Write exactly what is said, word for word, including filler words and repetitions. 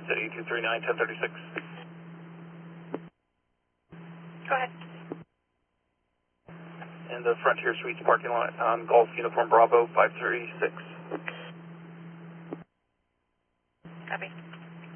City two three nine, ten thirty-six. Go ahead. In the Frontier Suites parking lot on Golf Uniform Bravo five three six. Copy.